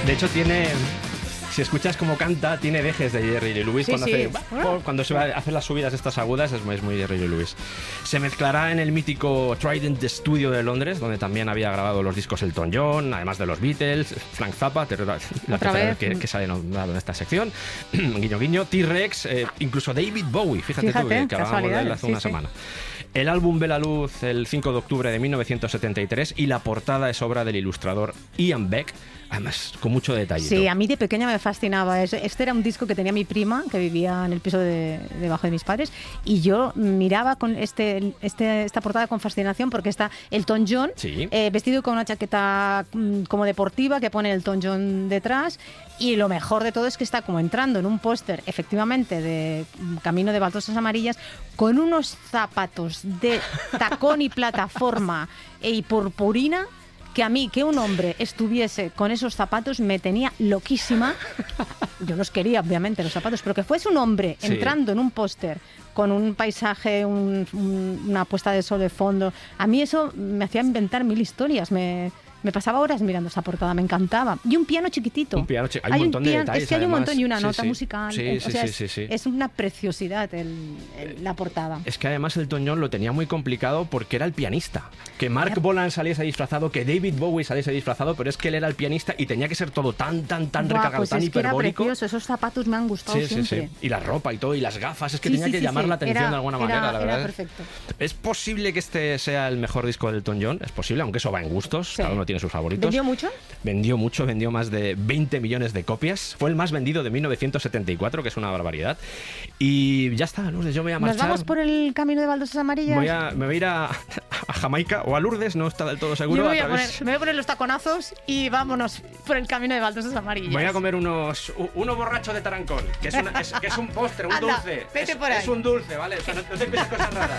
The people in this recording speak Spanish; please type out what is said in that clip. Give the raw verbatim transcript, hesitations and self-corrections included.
De hecho, tiene... Si escuchas cómo canta, tiene dejes de Jerry Lee Lewis. Sí, cuando, sí. hace, cuando se va a hacer las subidas estas agudas, es muy, es muy Jerry Lee Lewis. Se mezclará en el mítico Trident Studio de Londres, donde también había grabado los discos Elton John, además de los Beatles, Frank Zappa, la tercera vez que, que sale nombrado en esta sección, guiño guiño, T-Rex, eh, incluso David Bowie, fíjate, Fíjate tú, que, que hablábamos de él hace sí, una sí. semana. El álbum ve la luz el cinco de octubre de mil novecientos setenta y tres y la portada es obra del ilustrador Ian Beck, además con mucho detalle. Sí, a mí de pequeña me fascinaba. Este era un disco que tenía mi prima, que vivía en el piso de, debajo de mis padres, y yo miraba con este, este, esta portada con fascinación porque está Elton John, sí. eh, vestido con una chaqueta mmm, como deportiva que pone Elton John detrás, y lo mejor de todo es que está como entrando en un póster, efectivamente, de Camino de Baldosas Amarillas, con unos zapatos de tacón y plataforma y purpurina, que a mí, que un hombre estuviese con esos zapatos me tenía loquísima. Yo los quería, obviamente, los zapatos, pero que fuese un hombre sí. entrando en un póster con un paisaje, un, un, una puesta de sol de fondo, a mí eso me hacía inventar mil historias. Me, me pasaba horas mirando esa portada, me encantaba. Y un piano chiquitito. Un piano chiquitito. Hay, hay un montón un piano, de detalles, es que hay un además. montón y una sí, nota sí. musical. Sí, eh, sí, o sea, sí, es, sí, sí. es una preciosidad el, el, la portada. Es que además el Elton John lo tenía muy complicado porque era el pianista. Que Mark era... Bolan saliese disfrazado, que David Bowie saliese disfrazado, pero es que él era el pianista y tenía que ser todo tan, tan, tan Buah, recargado, pues tan es que hiperbólico. Era precioso, esos zapatos me han gustado sí, siempre. Sí, sí. Y la ropa y todo, y las gafas, es que sí, tenía sí, que sí, llamar sí. la atención era, de alguna era, manera, la verdad. Era perfecto. Es posible que este sea el mejor disco de Elton John, es posible, aunque eso va en gustos, sí. Cada uno tiene sus favoritos. ¿Vendió mucho? Vendió mucho, vendió más de veinte millones de copias. Fue el más vendido de mil novecientos setenta y cuatro, que es una barbaridad. Y ya está, Lourdes, yo me voy a marchar. ¿Nos vamos por el camino de Baldosas Amarillas? Voy a, me voy a ir a, a Jamaica o a Lourdes, no está del todo seguro. Yo me voy a, a través... poner, me voy a poner los taconazos y vámonos por el camino de Baldosas Amarillas. Voy a comer unos uno borracho de tarancón, que es, una, es, que es un postre, un Anda, dulce. Vete es, por ahí. Es un dulce, ¿vale? O sea, no, no te pienses cosas raras.